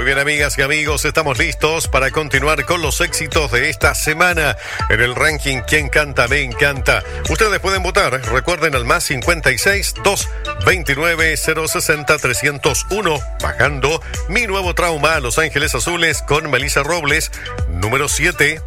bien, amigas y amigos, estamos listos para continuar con los éxitos de esta semana en el ranking ¿Quién canta? Me encanta. Ustedes pueden votar, recuerden al más 56 229 060 301, bajando Mi Nuevo Trauma a Los Ángeles Azules con Melissa Robles, número 7.